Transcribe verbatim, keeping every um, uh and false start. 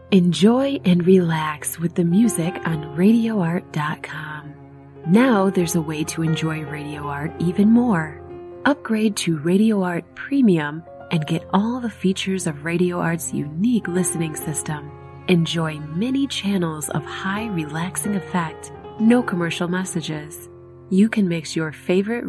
Enjoy and relax with the music on radio art dot com. Now there's a way to enjoy Radio Art even more. Upgrade to Radio Art Premium and get all the features of Radio Art's unique listening system. Enjoy many channels of high relaxing effect, no commercial messages. You can mix your favorite